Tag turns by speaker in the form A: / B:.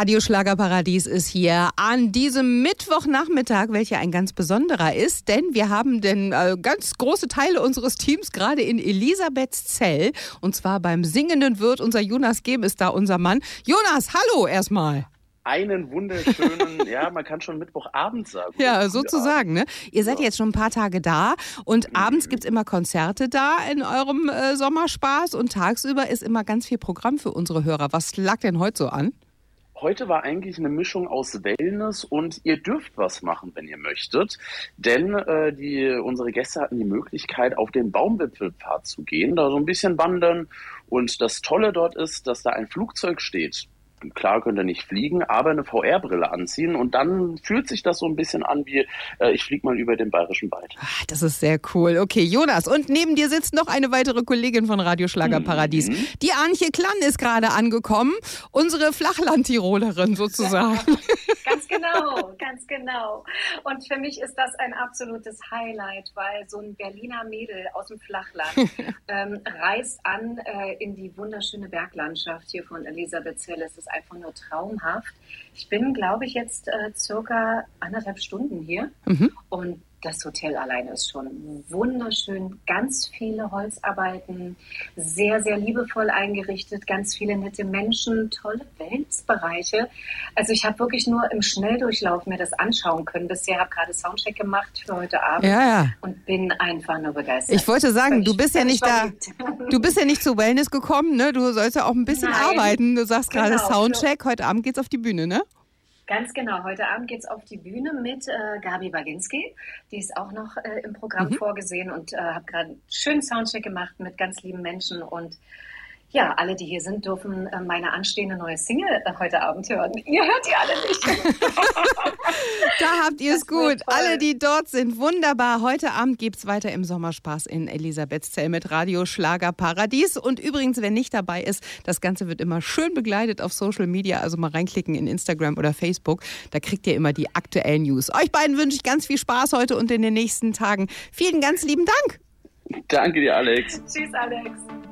A: Radio Schlagerparadies ist hier an diesem Mittwochnachmittag, welcher ein ganz besonderer ist, denn wir haben ganz große Teile unseres Teams gerade in Elisabethzell, und zwar beim singenden Wirt. Unser Jonas Gehm ist da, unser Mann. Jonas, hallo erstmal.
B: Einen wunderschönen, man kann schon Mittwochabend sagen.
A: Ja, sozusagen, ne? Ihr seid jetzt schon ein paar Tage da und abends gibt's immer Konzerte da in eurem Sommerspaß und tagsüber ist immer ganz viel Programm für unsere Hörer. Was lag denn heute so an?
B: Heute war eigentlich eine Mischung aus Wellness und ihr dürft was machen, wenn ihr möchtet. Denn unsere Gäste hatten die Möglichkeit, auf den Baumwipfelpfad zu gehen, da so ein bisschen wandern. Und das Tolle dort ist, dass da ein Flugzeug steht. Klar könnt ihr nicht fliegen, aber eine VR-Brille anziehen und dann fühlt sich das so ein bisschen an wie, ich fliege mal über den Bayerischen Wald.
A: Ach, das ist sehr cool. Okay, Jonas, und neben dir sitzt noch eine weitere Kollegin von Radio Schlagerparadies. Die Antje Klann ist gerade angekommen, unsere Flachland-Tirolerin sozusagen.
C: Ganz genau. Und für mich ist das ein absolutes Highlight, weil so ein Berliner Mädel aus dem Flachland reist an in die wunderschöne Berglandschaft hier von Elisabethzell. Es ist einfach nur traumhaft. Ich bin, glaube ich, jetzt circa 1,5 Stunden hier und das Hotel alleine ist schon wunderschön. Ganz viele Holzarbeiten, sehr, sehr liebevoll eingerichtet, ganz viele nette Menschen, tolle Wellnessbereiche. Also ich habe wirklich nur im Schnelldurchlauf mir das anschauen können. Bisher habe gerade Soundcheck gemacht für heute Abend und bin einfach nur begeistert.
A: Ich wollte sagen, du bist ja nicht zu Wellness gekommen, ne? Du sollst ja auch ein bisschen arbeiten. Du sagst gerade Soundcheck, heute Abend geht's auf die Bühne, ne?
C: Ganz genau. Heute Abend geht's auf die Bühne mit Gabi Baginski. Die ist auch noch im Programm vorgesehen und habe gerade einen schönen Soundcheck gemacht mit ganz lieben Menschen. Und ja, alle, die hier sind, dürfen meine anstehende neue Single heute Abend hören. Ihr hört die alle nicht.
A: Da habt ihr es gut. Alle, die dort sind, wunderbar. Heute Abend gibt's weiter im Sommerspaß in Elisabethzell mit Radio Schlagerparadies. Und übrigens, wer nicht dabei ist, das Ganze wird immer schön begleitet auf Social Media. Also mal reinklicken in Instagram oder Facebook. Da kriegt ihr immer die aktuellen News. Euch beiden wünsche ich ganz viel Spaß heute und in den nächsten Tagen. Vielen ganz lieben Dank.
B: Danke dir, Alex.
C: Tschüss, Alex.